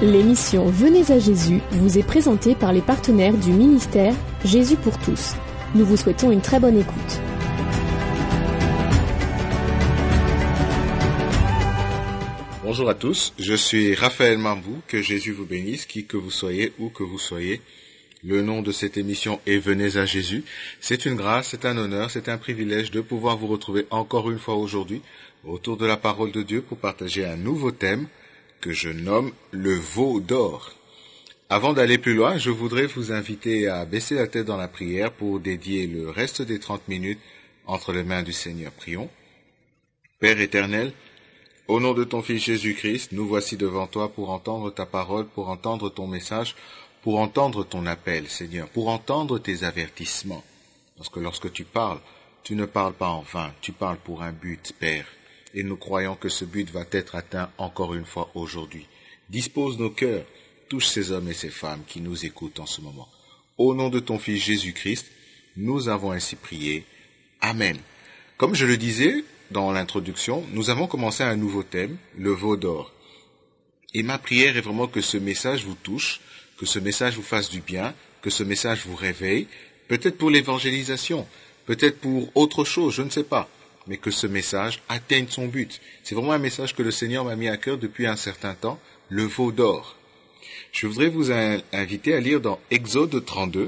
L'émission Venez à Jésus vous est présentée par les partenaires du ministère Jésus pour tous. Nous vous souhaitons une très bonne écoute. Bonjour à tous, je suis Raphaël Mambou, que Jésus vous bénisse, qui que vous soyez, où que vous soyez. Le nom de cette émission est Venez à Jésus. C'est une grâce, c'est un honneur, c'est un privilège de pouvoir vous retrouver encore une fois aujourd'hui autour de la parole de Dieu pour partager un nouveau thème que je nomme le veau d'or. Avant d'aller plus loin, je voudrais vous inviter à baisser la tête dans la prière pour dédier le reste des 30 minutes entre les mains du Seigneur. Prions. Père éternel, au nom de ton Fils Jésus-Christ, nous voici devant toi pour entendre ta parole, pour entendre ton message, pour entendre ton appel, Seigneur, pour entendre tes avertissements. Parce que lorsque tu parles, tu ne parles pas en vain, tu parles pour un but, Père. Et nous croyons que ce but va être atteint encore une fois aujourd'hui. Dispose nos cœurs, touche ces hommes et ces femmes qui nous écoutent en ce moment. Au nom de ton Fils Jésus-Christ, nous avons ainsi prié. Amen. Comme je le disais dans l'introduction, nous avons commencé un nouveau thème, le veau d'or. Et ma prière est vraiment que ce message vous touche, que ce message vous fasse du bien, que ce message vous réveille, peut-être pour l'évangélisation, peut-être pour autre chose, je ne sais pas. Mais que ce message atteigne son but. C'est vraiment un message que le Seigneur m'a mis à cœur depuis un certain temps, le veau d'or. Je voudrais vous inviter à lire dans Exode 32,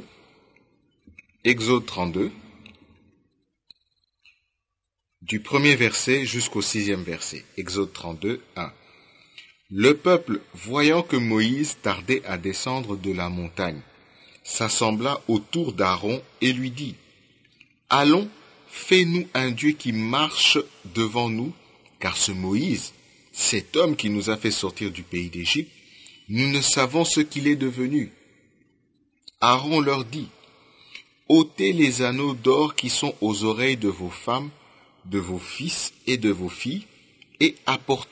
du premier verset jusqu'au 6e verset. Exode 32, 1. Le peuple, voyant que Moïse tardait à descendre de la montagne, s'assembla autour d'Aaron et lui dit, « Allons, fais-nous un Dieu qui marche devant nous, car ce Moïse, cet homme qui nous a fait sortir du pays d'Égypte, nous ne savons ce qu'il est devenu. » Aaron leur dit, « ôtez les anneaux d'or qui sont aux oreilles de vos femmes, de vos fils et de vos filles, et apportez-les-moi. »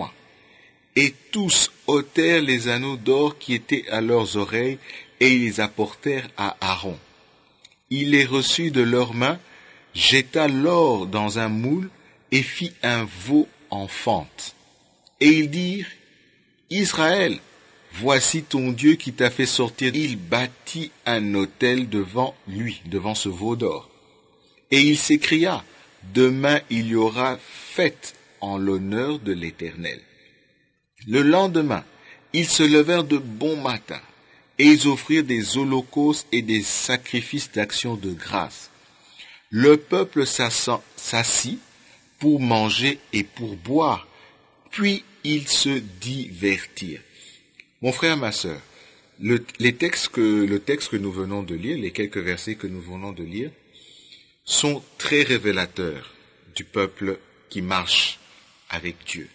Et tous ôtèrent les anneaux d'or qui étaient à leurs oreilles, et ils les apportèrent à Aaron. Il les reçut de leurs mains, jeta l'or dans un moule et fit un veau en fente. Et ils dirent, « Israël, voici ton Dieu qui t'a fait sortir. » Il bâtit un autel devant lui, devant ce veau d'or. Et il s'écria, « Demain il y aura fête en l'honneur de l'Éternel. » Le lendemain, ils se levèrent de bon matin, et ils offrirent des holocaustes et des sacrifices d'action de grâce. Le peuple s'assit pour manger et pour boire, puis ils se divertirent. Mon frère, ma sœur, le texte que nous venons de lire, les quelques versets que nous venons de lire, sont très révélateurs du peuple qui marche avec Dieu.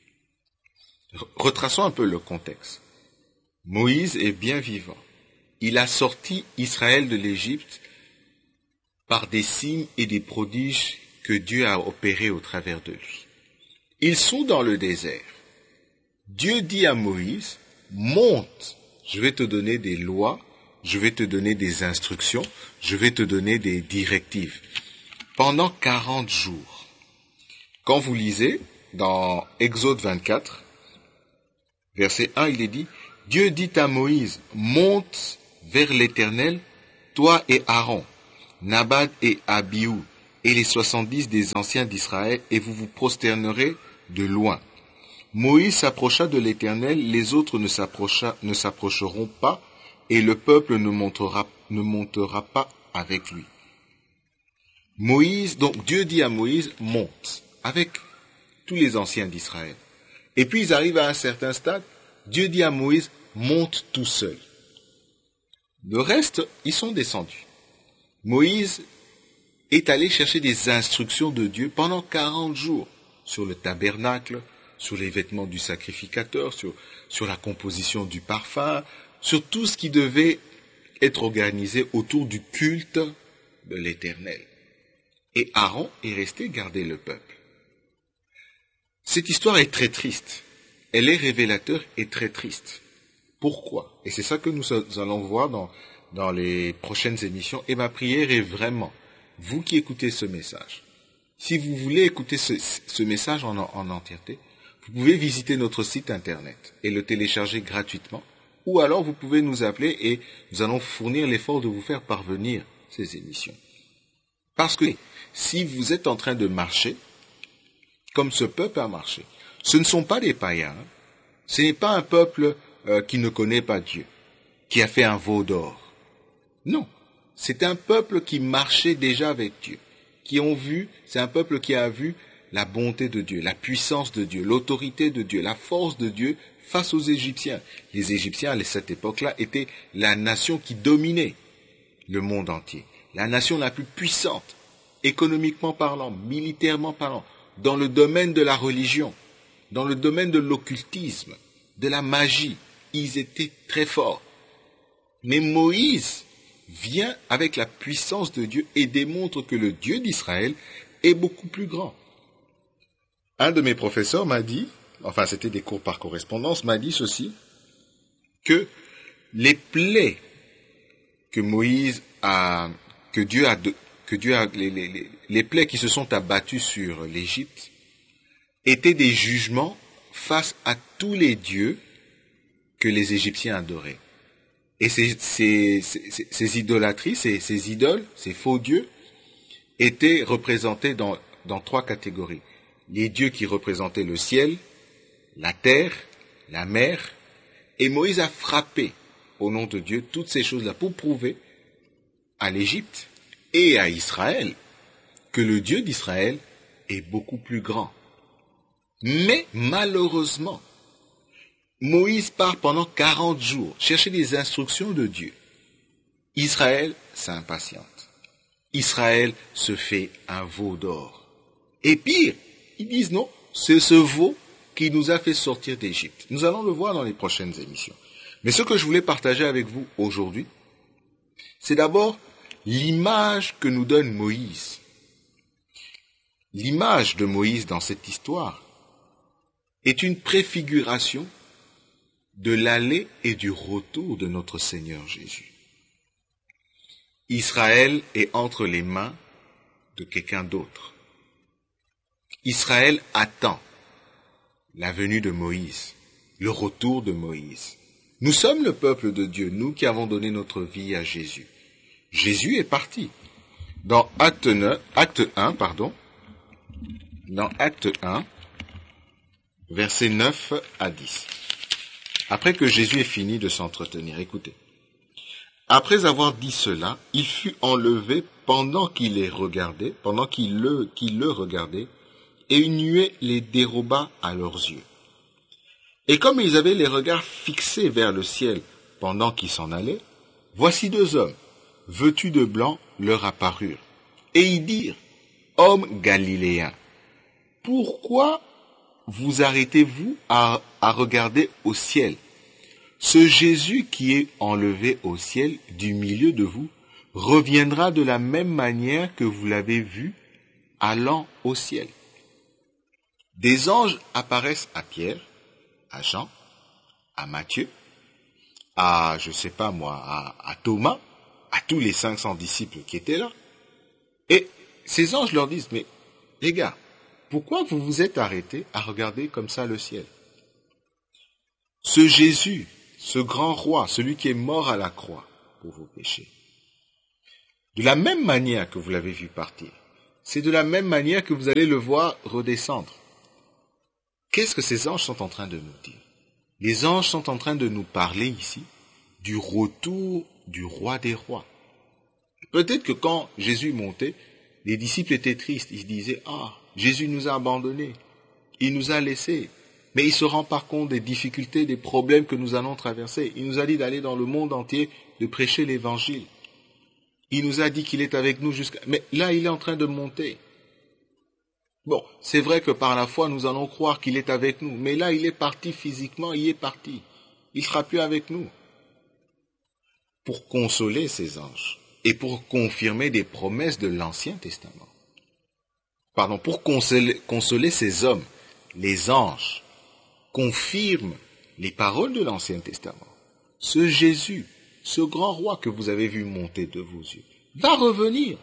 Retraçons un peu le contexte. Moïse est bien vivant. Il a sorti Israël de l'Égypte par des signes et des prodiges que Dieu a opérés au travers de lui. Ils sont dans le désert. Dieu dit à Moïse, « Monte, je vais te donner des lois, je vais te donner des instructions, je vais te donner des directives. » Pendant 40 jours. Quand vous lisez dans Exode 24, verset 1, il est dit, « Dieu dit à Moïse, monte vers l'Éternel, toi et Aaron, Nabad et Abihu, et les 70 des anciens d'Israël, et vous vous prosternerez de loin. » Moïse s'approcha de l'Éternel, les autres ne s'approcheront pas, et le peuple ne montera pas avec lui. Donc Dieu dit à Moïse, monte, avec tous les anciens d'Israël. Et puis ils arrivent à un certain stade, Dieu dit à Moïse, monte tout seul. Le reste, ils sont descendus. Moïse est allé chercher des instructions de Dieu pendant 40 jours sur le tabernacle, sur les vêtements du sacrificateur, sur la composition du parfum, sur tout ce qui devait être organisé autour du culte de l'Éternel. Et Aaron est resté garder le peuple. Cette histoire est très triste. Elle est révélateur et très triste. Pourquoi? Et c'est ça que nous allons voir dans les prochaines émissions. Et ma prière est vraiment, vous qui écoutez ce message, si vous voulez écouter ce message en entièreté, Vous pouvez visiter notre site internet et le télécharger gratuitement, ou alors vous pouvez nous appeler et nous allons fournir l'effort de vous faire parvenir ces émissions. Parce que si vous êtes en train de marcher, comme ce peuple a marché, ce ne sont pas des païens, ce n'est pas un peuple qui ne connaît pas Dieu, qui a fait un veau d'or. Non, c'est un peuple qui marchait déjà avec Dieu, c'est un peuple qui a vu la bonté de Dieu, la puissance de Dieu, l'autorité de Dieu, la force de Dieu face aux Égyptiens. Les Égyptiens, à cette époque-là, étaient la nation qui dominait le monde entier, la nation la plus puissante, économiquement parlant, militairement parlant, dans le domaine de la religion, dans le domaine de l'occultisme, de la magie. Ils étaient très forts. Mais Moïse vient avec la puissance de Dieu et démontre que le Dieu d'Israël est beaucoup plus grand. Un de mes professeurs m'a dit, enfin c'était des cours par correspondance, m'a dit ceci, que les plaies que les plaies qui se sont abattues sur l'Égypte étaient des jugements face à tous les dieux que les Égyptiens adoraient. Et ces idolâtries, ces idoles, ces faux dieux, étaient représentés dans 3 catégories. Les dieux qui représentaient le ciel, la terre, la mer, et Moïse a frappé au nom de Dieu toutes ces choses-là pour prouver à l'Égypte et à Israël que le Dieu d'Israël est beaucoup plus grand. Mais malheureusement, Moïse part pendant 40 jours chercher des instructions de Dieu. Israël s'impatiente. Israël se fait un veau d'or. Et pire, ils disent non, c'est ce veau qui nous a fait sortir d'Égypte. Nous allons le voir dans les prochaines émissions. Mais ce que je voulais partager avec vous aujourd'hui, c'est d'abord l'image que nous donne Moïse. L'image de Moïse dans cette histoire est une préfiguration de l'aller et du retour de notre Seigneur Jésus. Israël est entre les mains de quelqu'un d'autre. Israël attend la venue de Moïse, le retour de Moïse. Nous sommes le peuple de Dieu, nous qui avons donné notre vie à Jésus. Jésus est parti. Dans Acte 1, versets 9 à 10. Après que Jésus ait fini de s'entretenir, écoutez. Après avoir dit cela, il fut enlevé pendant qu'il le regardait, et une nuée les déroba à leurs yeux. Et comme ils avaient les regards fixés vers le ciel pendant qu'ils s'en allaient, voici 2 hommes, vêtus de blanc, leur apparurent. Et ils dirent, « Hommes galiléens, pourquoi vous arrêtez-vous à regarder au ciel? Ce Jésus qui est enlevé au ciel du milieu de vous reviendra de la même manière que vous l'avez vu allant au ciel. » Des anges apparaissent à Pierre, à Jean, à Matthieu, à Thomas, à tous les 500 disciples qui étaient là. Et ces anges leur disent, mais les gars, pourquoi vous vous êtes arrêtés à regarder comme ça le ciel? Ce Jésus, ce grand roi, celui qui est mort à la croix pour vos péchés, de la même manière que vous l'avez vu partir, c'est de la même manière que vous allez le voir redescendre. Qu'est-ce que ces anges sont en train de nous dire? Les anges sont en train de nous parler ici du retour du roi des rois. Peut-être que quand Jésus montait, les disciples étaient tristes. Ils disaient, « Ah, Jésus nous a abandonnés, il nous a laissés. » Mais il se rend par compte des difficultés, des problèmes que nous allons traverser. Il nous a dit d'aller dans le monde entier, de prêcher l'évangile. Il nous a dit qu'il est avec nous jusqu'à... Mais là, il est en train de monter. Bon, c'est vrai que par la foi, nous allons croire qu'il est avec nous. Mais là, il est parti physiquement, il est parti. Il ne sera plus avec nous. Pour consoler ces anges et pour confirmer des promesses de l'Ancien Testament. Pour consoler ces hommes, les anges confirment les paroles de l'Ancien Testament. Ce Jésus, ce grand roi que vous avez vu monter de vos yeux, va revenir.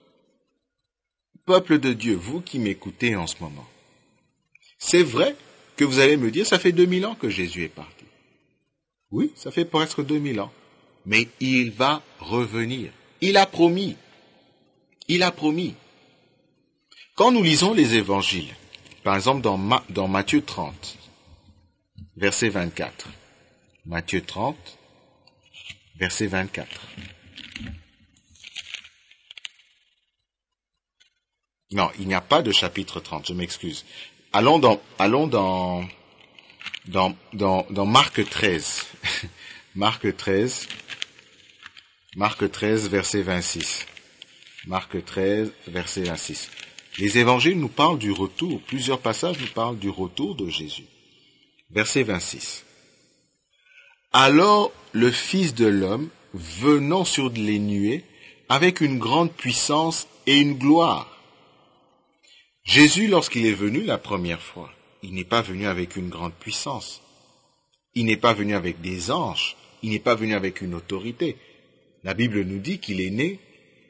Peuple de Dieu, vous qui m'écoutez en ce moment, c'est vrai que vous allez me dire, ça fait 2000 ans que Jésus est parti. Oui, ça fait presque 2000 ans. Mais il va revenir. Il a promis. Il a promis. Quand nous lisons les évangiles, par exemple dans Matthieu 30, verset 24. Matthieu 30, verset 24. Non, il n'y a pas de chapitre 30, je m'excuse. Allons dans Marc 13. Marc 13, verset 26. Marc 13, verset 26. Les évangiles nous parlent du retour, plusieurs passages nous parlent du retour de Jésus. Verset 26. Alors le Fils de l'homme, venant sur les nuées, avec une grande puissance et une gloire. Jésus, lorsqu'il est venu la première fois, il n'est pas venu avec une grande puissance. Il n'est pas venu avec des anges. Il n'est pas venu avec une autorité. La Bible nous dit qu'il est né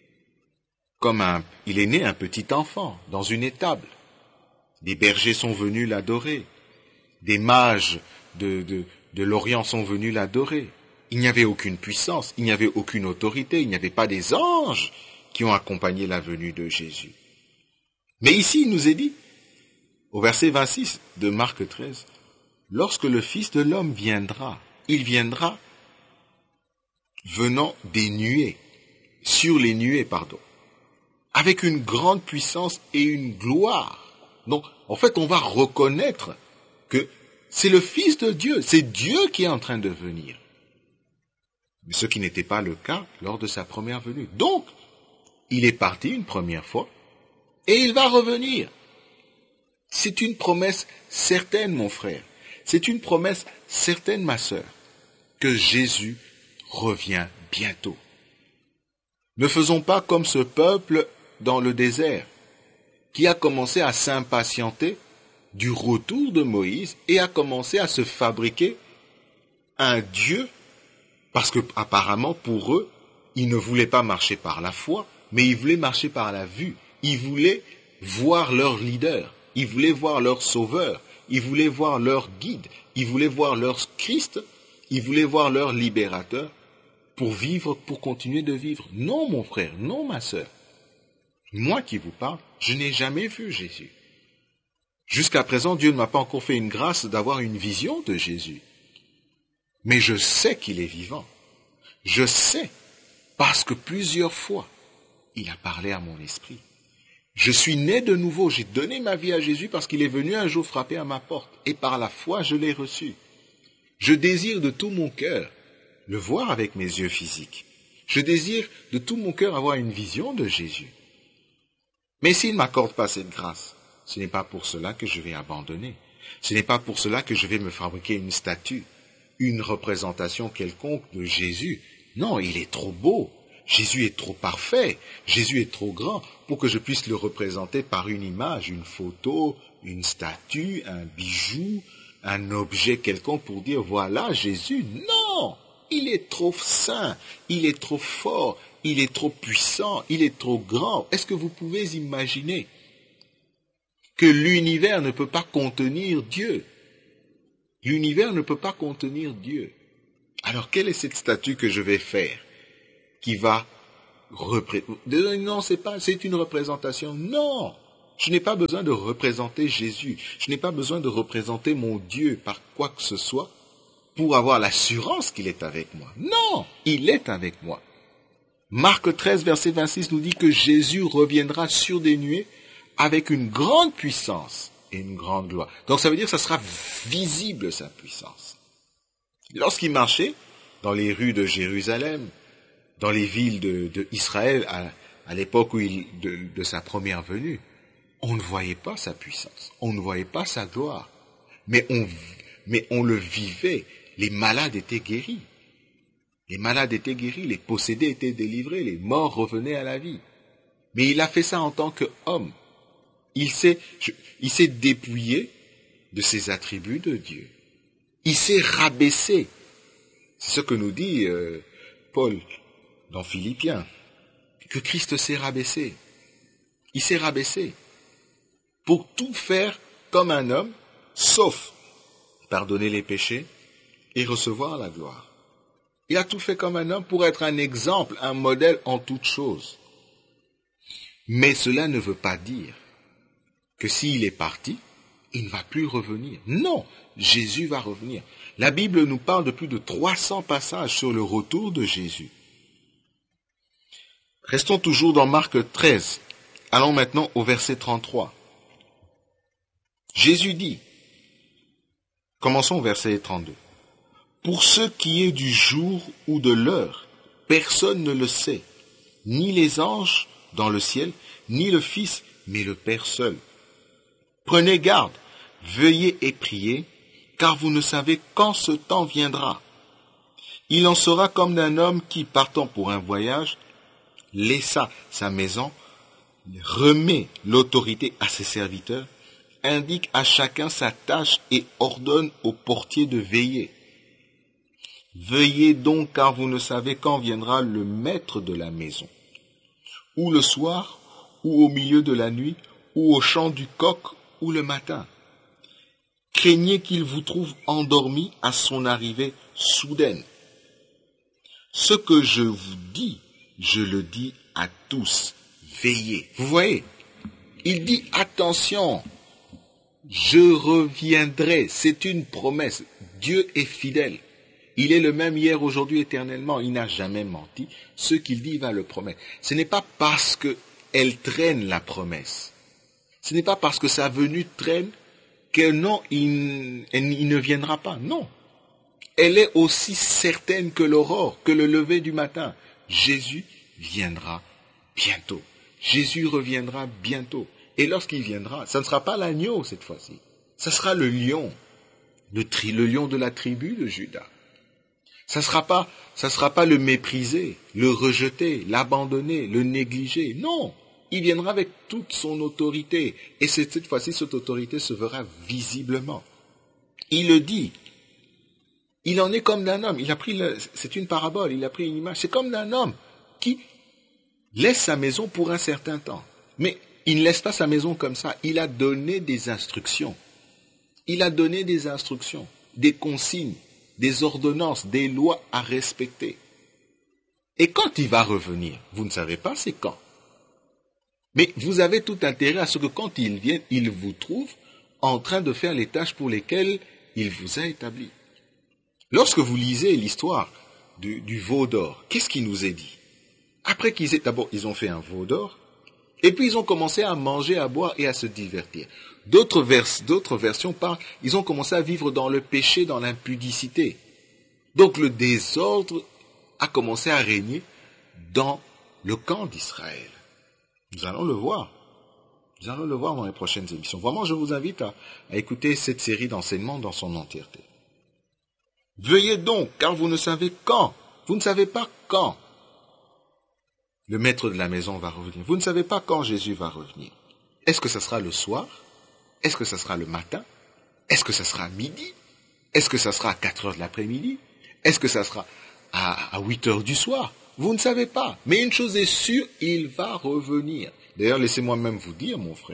un petit enfant, dans une étable. Des bergers sont venus l'adorer. Des mages de l'Orient sont venus l'adorer. Il n'y avait aucune puissance, il n'y avait aucune autorité, il n'y avait pas des anges qui ont accompagné la venue de Jésus. Mais ici, il nous est dit, au verset 26 de Marc 13, lorsque le Fils de l'homme viendra, il viendra venant des nuées, sur les nuées, avec une grande puissance et une gloire. Donc, en fait, on va reconnaître que c'est le Fils de Dieu, c'est Dieu qui est en train de venir. Mais ce qui n'était pas le cas lors de sa première venue. Donc, il est parti une première fois, et il va revenir. C'est une promesse certaine, mon frère. C'est une promesse certaine, ma sœur, que Jésus revient bientôt. Ne faisons pas comme ce peuple dans le désert, qui a commencé à s'impatienter du retour de Moïse et a commencé à se fabriquer un Dieu, parce que apparemment pour eux, ils ne voulaient pas marcher par la foi, mais ils voulaient marcher par la vue. Ils voulaient voir leur leader, ils voulaient voir leur sauveur, ils voulaient voir leur guide, ils voulaient voir leur Christ, ils voulaient voir leur libérateur pour vivre, pour continuer de vivre. Non, mon frère, non, ma sœur. Moi qui vous parle, je n'ai jamais vu Jésus. Jusqu'à présent, Dieu ne m'a pas encore fait une grâce d'avoir une vision de Jésus. Mais je sais qu'il est vivant. Je sais, parce que plusieurs fois, il a parlé à mon esprit. Je suis né de nouveau, j'ai donné ma vie à Jésus parce qu'il est venu un jour frapper à ma porte. Et par la foi, je l'ai reçu. Je désire de tout mon cœur le voir avec mes yeux physiques. Je désire de tout mon cœur avoir une vision de Jésus. Mais s'il ne m'accorde pas cette grâce, ce n'est pas pour cela que je vais abandonner. Ce n'est pas pour cela que je vais me fabriquer une statue, une représentation quelconque de Jésus. Non, il est trop beau. Jésus est trop parfait. Jésus est trop grand pour que je puisse le représenter par une image, une photo, une statue, un bijou, un objet quelconque pour dire voilà Jésus. Non! Il est trop saint, il est trop fort, il est trop puissant, il est trop grand. Est-ce que vous pouvez imaginer que l'univers ne peut pas contenir Dieu? L'univers ne peut pas contenir Dieu. Alors quelle est cette statue que je vais faire qui va représenter? Non, c'est une représentation. Non, je n'ai pas besoin de représenter Jésus. Je n'ai pas besoin de représenter mon Dieu par quoi que ce soit pour avoir l'assurance qu'il est avec moi. Non, il est avec moi. Marc 13, verset 26 nous dit que Jésus reviendra sur des nuées avec une grande puissance et une grande gloire. Donc ça veut dire que ça sera visible, sa puissance. Lorsqu'il marchait dans les rues de Jérusalem, dans les villes d'Israël à l'époque de sa première venue, on ne voyait pas sa puissance, on ne voyait pas sa gloire, mais on le vivait. Les malades étaient guéris. Les malades étaient guéris, les possédés étaient délivrés, les morts revenaient à la vie. Mais il a fait ça en tant qu'homme. Il s'est dépouillé de ses attributs de Dieu. Il s'est rabaissé. C'est ce que nous dit Paul dans Philippiens, que Christ s'est rabaissé. Il s'est rabaissé pour tout faire comme un homme, sauf pardonner les péchés et recevoir la gloire. Il a tout fait comme un homme pour être un exemple, un modèle en toutes choses. Mais cela ne veut pas dire que s'il est parti, il ne va plus revenir. Non, Jésus va revenir. La Bible nous parle de plus de 300 passages sur le retour de Jésus. Restons toujours dans Marc 13. Allons maintenant au verset 33. Jésus dit, commençons au verset 32. Pour ce qui est du jour ou de l'heure, personne ne le sait, ni les anges dans le ciel, ni le Fils, mais le Père seul. Prenez garde, veuillez et priez, car vous ne savez quand ce temps viendra. Il en sera comme d'un homme qui, partant pour un voyage, laissa sa maison, remet l'autorité à ses serviteurs, indique à chacun sa tâche et ordonne au portier de veiller. Veillez donc, car vous ne savez quand viendra le maître de la maison, ou le soir, ou au milieu de la nuit, ou au chant du coq, ou le matin. Craignez qu'il vous trouve endormi à son arrivée soudaine. Ce que je vous dis, je le dis à tous, veillez. Vous voyez, il dit attention, je reviendrai, c'est une promesse. Dieu est fidèle. Il est le même hier, aujourd'hui, éternellement. Il n'a jamais menti. Ce qu'il dit, il va le promettre. Ce n'est pas parce qu'elle traîne la promesse. Ce n'est pas parce que sa venue traîne que non, il ne viendra pas. Non. Elle est aussi certaine que l'aurore, que le lever du matin. Jésus viendra bientôt. Jésus reviendra bientôt. Et lorsqu'il viendra, ça ne sera pas l'agneau cette fois-ci. Ça sera le lion. Le lion de la tribu de Juda. Ça sera pas le méprisé, le rejeté, l'abandonné, le négligé. Non, il viendra avec toute son autorité. Et cette fois-ci, cette autorité se verra visiblement. Il le dit. Il en est comme d'un homme. C'est une parabole, il a pris une image. C'est comme d'un homme qui laisse sa maison pour un certain temps. Mais il ne laisse pas sa maison comme ça. Il a donné des instructions. Il a donné des instructions, des consignes, des ordonnances, des lois à respecter. Et quand il va revenir, vous ne savez pas c'est quand. Mais vous avez tout intérêt à ce que quand il vienne, il vous trouve en train de faire les tâches pour lesquelles il vous a établi. Lorsque vous lisez l'histoire du veau d'or, qu'est-ce qui nous est dit? Après d'abord, ils ont fait un veau d'or, et puis ils ont commencé à manger, à boire et à se divertir. D'autres versions parlent, ils ont commencé à vivre dans le péché, dans l'impudicité. Donc le désordre a commencé à régner dans le camp d'Israël. Nous allons le voir. Nous allons le voir dans les prochaines émissions. Vraiment, je vous invite à écouter cette série d'enseignements dans son entièreté. Veuillez donc, car vous ne savez quand. Vous ne savez pas quand le maître de la maison va revenir. Vous ne savez pas quand Jésus va revenir. Est-ce que ça sera le soir? Est-ce que ça sera le matin? Est-ce que ça sera à midi? Est-ce que ça sera à 4 heures de l'après-midi? Est-ce que ça sera à 8 heures du soir? Vous ne savez pas. Mais une chose est sûre, il va revenir. D'ailleurs, laissez-moi même vous dire, mon frère,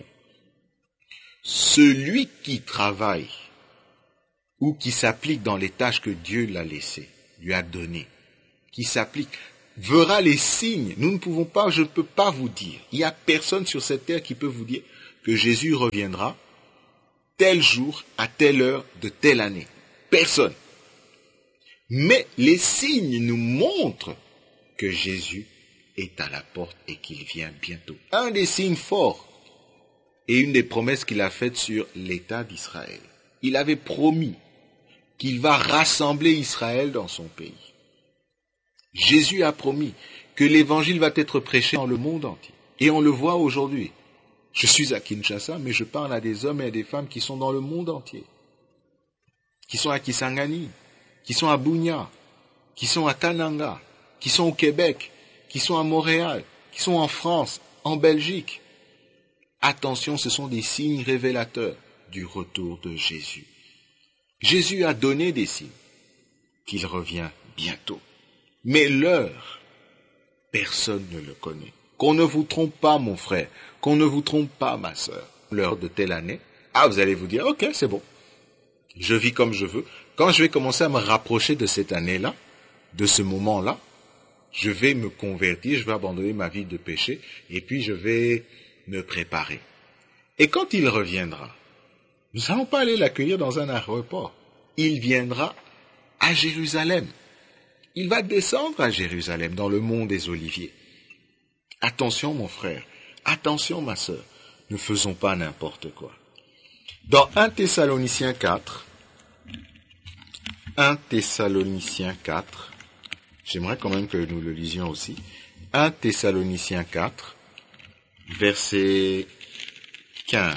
celui qui travaille ou qui s'applique dans les tâches que Dieu l'a laissées, lui a données, qui s'applique, verra les signes. Nous ne pouvons pas, je ne peux pas vous dire. Il n'y a personne sur cette terre qui peut vous dire que Jésus reviendra tel jour, à telle heure, de telle année. Personne. Mais les signes nous montrent que Jésus est à la porte et qu'il vient bientôt. Un des signes forts et une des promesses qu'il a faites sur l'État d'Israël. Il avait promis qu'il va rassembler Israël dans son pays. Jésus a promis que l'évangile va être prêché dans le monde entier. Et on le voit aujourd'hui. Je suis à Kinshasa, mais je parle à des hommes et à des femmes qui sont dans le monde entier. Qui sont à Kisangani, qui sont à Bunia, qui sont à Kananga, qui sont au Québec, qui sont à Montréal, qui sont en France, en Belgique. Attention, ce sont des signes révélateurs du retour de Jésus. Jésus a donné des signes qu'il revient bientôt. Mais l'heure, personne ne le connaît. Qu'on ne vous trompe pas, mon frère, qu'on ne vous trompe pas, ma sœur. L'heure de telle année, vous allez vous dire, ok, c'est bon. je vis comme je veux. Quand je vais commencer à me rapprocher de cette année-là, de ce moment-là, je vais me convertir, je vais abandonner ma vie de péché, et puis je vais me préparer. Et quand il reviendra, nous n'allons pas aller l'accueillir dans un aéroport. Il viendra à Jérusalem. Il va descendre à Jérusalem, dans le mont des Oliviers. Attention mon frère, attention ma sœur, ne faisons pas n'importe quoi. Dans 1 Thessaloniciens 4, j'aimerais quand même que nous le lisions aussi. 1 Thessaloniciens 4, verset 15.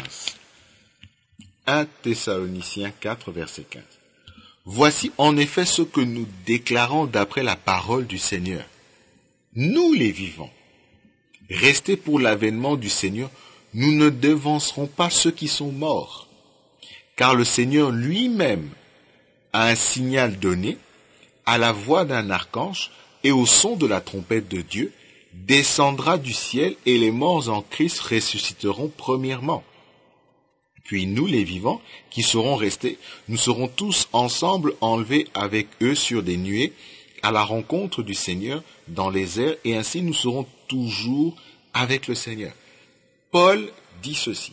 1 Thessaloniciens 4, verset 15. Voici en effet ce que nous déclarons d'après la parole du Seigneur. Nous les vivants, restés pour l'avènement du Seigneur, nous ne devancerons pas ceux qui sont morts. Car le Seigneur lui-même a un signal donné, à la voix d'un archange et au son de la trompette de Dieu, descendra du ciel et les morts en Christ ressusciteront premièrement. Puis nous, les vivants, qui serons restés, nous serons tous ensemble enlevés avec eux sur des nuées à la rencontre du Seigneur dans les airs, et ainsi nous serons toujours avec le Seigneur. Paul dit ceci,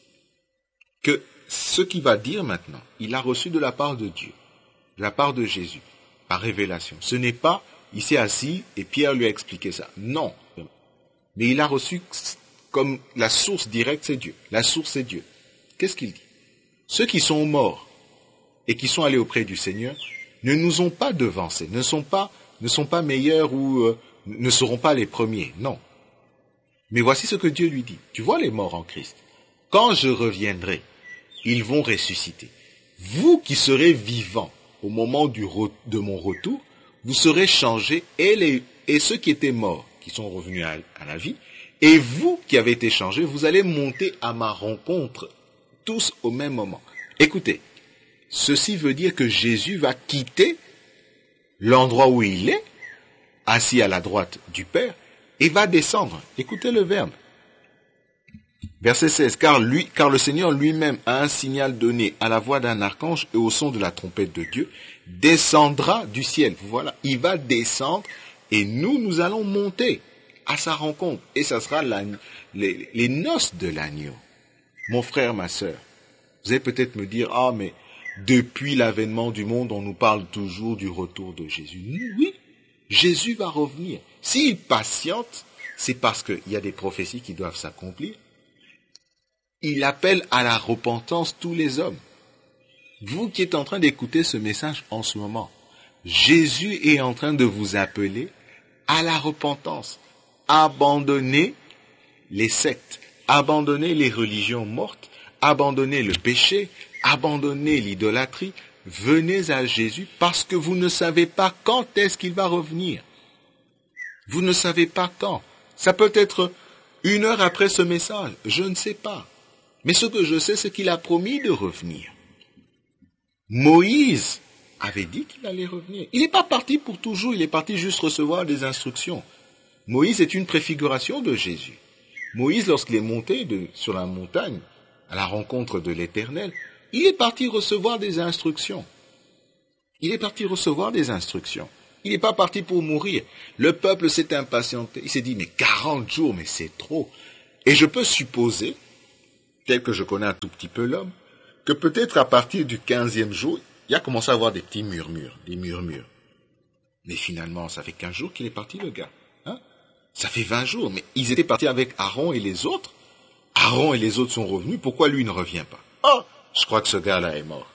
que ce qu'il va dire maintenant, il a reçu de la part de Dieu, de la part de Jésus, par révélation. Ce n'est pas, il s'est assis et Pierre lui a expliqué ça. Non. Mais il a reçu comme la source directe, c'est Dieu. La source, c'est Dieu. Qu'est-ce qu'il dit? Ceux qui sont morts et qui sont allés auprès du Seigneur ne nous ont pas devancés, ne sont pas meilleurs ou ne seront pas les premiers. Non. Mais voici ce que Dieu lui dit. Tu vois les morts en Christ. Quand je reviendrai, ils vont ressusciter. Vous qui serez vivants au moment de mon retour, vous serez changés et ceux qui étaient morts, qui sont revenus à la vie, et vous qui avez été changés, vous allez monter à ma rencontre tous au même moment. Écoutez, ceci veut dire que Jésus va quitter l'endroit où il est, assis à la droite du Père, et va descendre. Écoutez le verbe. Verset 16. Car le Seigneur lui-même a un signal donné à la voix d'un archange et au son de la trompette de Dieu, descendra du ciel. Voilà, il va descendre et nous allons monter à sa rencontre. Et ça sera les noces de l'agneau. Mon frère, ma sœur, vous allez peut-être me dire, ah mais depuis l'avènement du monde, on nous parle toujours du retour de Jésus. Oui, Jésus va revenir. S'il patiente, c'est parce qu'il y a des prophéties qui doivent s'accomplir. Il appelle à la repentance tous les hommes. Vous qui êtes en train d'écouter ce message en ce moment, Jésus est en train de vous appeler à la repentance. Abandonnez les sectes, abandonnez les religions mortes, abandonnez le péché, abandonnez l'idolâtrie. Venez à Jésus parce que vous ne savez pas quand est-ce qu'il va revenir. Vous ne savez pas quand. Ça peut être 1 heure après ce message, je ne sais pas. Mais ce que je sais, c'est qu'il a promis de revenir. Moïse avait dit qu'il allait revenir. Il n'est pas parti pour toujours, il est parti juste recevoir des instructions. Moïse est une préfiguration de Jésus. Moïse, lorsqu'il est monté sur la montagne, à la rencontre de l'Éternel, il est parti recevoir des instructions. Il est parti recevoir des instructions. Il n'est pas parti pour mourir. Le peuple s'est impatienté. Il s'est dit, mais 40 jours, mais c'est trop. Et je peux supposer, tel que je connais un tout petit peu l'homme, que peut-être à partir du 15e jour, il a commencé à avoir des petits murmures, des murmures. Mais finalement, ça fait 15 jours qu'il est parti, le gars. Hein? Ça fait 20 jours, mais ils étaient partis avec Aaron et les autres. Aaron et les autres sont revenus, pourquoi lui ne revient pas? Oh, je crois que ce gars-là est mort.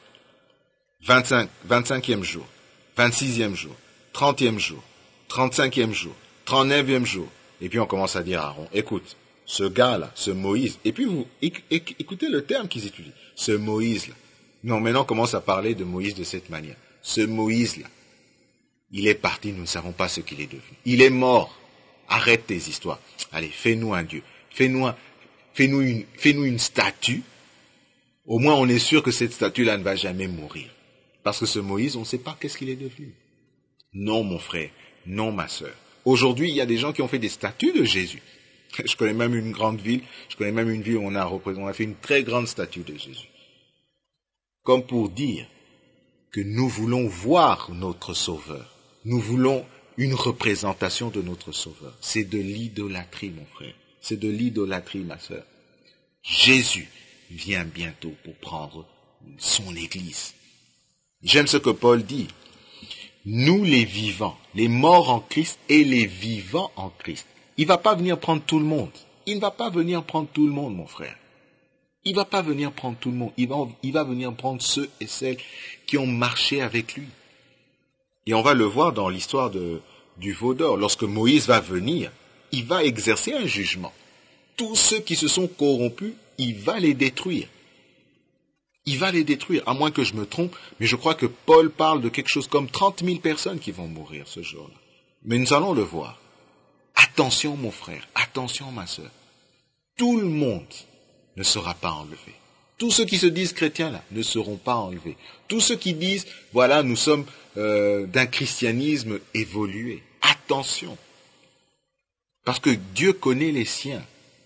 25e jour, 26e jour, 30e jour, 35e jour, 39e jour. Et puis on commence à dire à Aaron, écoute, ce gars-là, ce Moïse, et puis vous écoutez le terme qu'ils utilisent, ce Moïse-là. Non, maintenant on commence à parler de Moïse de cette manière. Ce Moïse-là, il est parti, nous ne savons pas ce qu'il est devenu. Il est mort. Arrête tes histoires. Allez, fais-nous un Dieu. Fais-nous une statue. Au moins on est sûr que cette statue-là ne va jamais mourir. Parce que ce Moïse, on ne sait pas qu'est-ce qu'il est devenu. Non, mon frère. Non, ma sœur. Aujourd'hui, il y a des gens qui ont fait des statues de Jésus. Je connais même une grande ville, où on a fait une très grande statue de Jésus. Comme pour dire que nous voulons voir notre Sauveur. Nous voulons une représentation de notre Sauveur. C'est de l'idolâtrie, mon frère. C'est de l'idolâtrie, ma sœur. Jésus vient bientôt pour prendre son Église. J'aime ce que Paul dit. Nous les vivants, les morts en Christ et les vivants en Christ. Il ne va pas venir prendre tout le monde. Il ne va pas venir prendre tout le monde, mon frère. Il ne va pas venir prendre tout le monde. Il va venir prendre ceux et celles qui ont marché avec lui. Et on va le voir dans l'histoire du veau d'or. Lorsque Moïse va venir, il va exercer un jugement. Tous ceux qui se sont corrompus, il va les détruire. Il va les détruire, à moins que je me trompe, mais je crois que Paul parle de quelque chose comme 30 000 personnes qui vont mourir ce jour-là. Mais nous allons le voir. Attention mon frère, attention ma sœur. Tout le monde ne sera pas enlevé. Tous ceux qui se disent chrétiens là ne seront pas enlevés. Tous ceux qui disent, voilà, nous sommes d'un christianisme évolué. Attention. Parce que Dieu connaît les siens.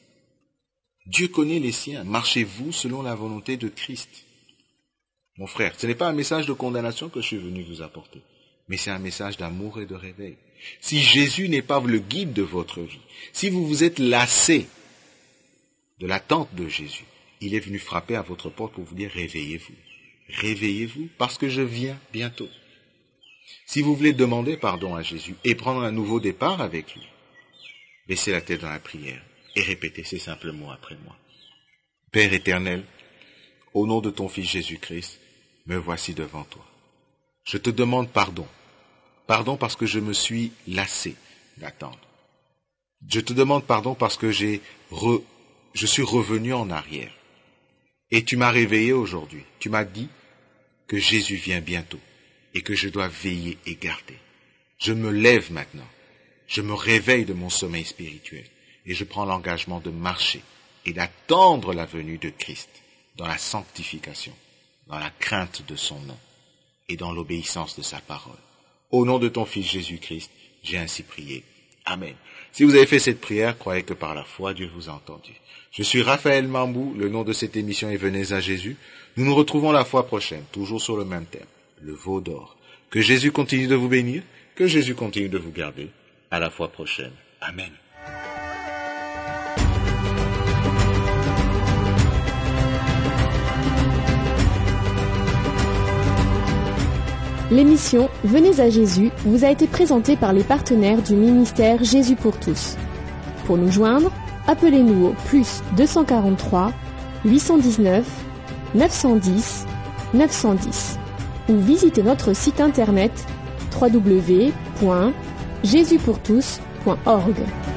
Dieu connaît les siens. Marchez-vous selon la volonté de Christ. Mon frère, ce n'est pas un message de condamnation que je suis venu vous apporter, mais c'est un message d'amour et de réveil. Si Jésus n'est pas le guide de votre vie, si vous vous êtes lassé de l'attente de Jésus, il est venu frapper à votre porte pour vous dire réveillez-vous. Réveillez-vous parce que je viens bientôt. Si vous voulez demander pardon à Jésus et prendre un nouveau départ avec lui, baissez la tête dans la prière et répétez ces simples mots après moi. Père éternel, au nom de ton Fils Jésus-Christ, me voici devant toi. Je te demande pardon. Pardon parce que je me suis lassé d'attendre. Je te demande pardon parce que je suis revenu en arrière. Et tu m'as réveillé aujourd'hui. Tu m'as dit que Jésus vient bientôt et que je dois veiller et garder. Je me lève maintenant. Je me réveille de mon sommeil spirituel et je prends l'engagement de marcher et d'attendre la venue de Christ dans la sanctification, dans la crainte de son nom et dans l'obéissance de sa parole. Au nom de ton Fils Jésus-Christ, j'ai ainsi prié. Amen. Si vous avez fait cette prière, croyez que par la foi, Dieu vous a entendu. Je suis Raphaël Mambou, le nom de cette émission est Venez à Jésus. Nous nous retrouvons la fois prochaine, toujours sur le même thème, le veau d'or. Que Jésus continue de vous bénir, que Jésus continue de vous garder. À la fois prochaine. Amen. L'émission Venez à Jésus vous a été présentée par les partenaires du ministère Jésus pour tous. Pour nous joindre, appelez-nous au +243 819 910 910 ou visitez notre site internet www.jesuspourtous.org.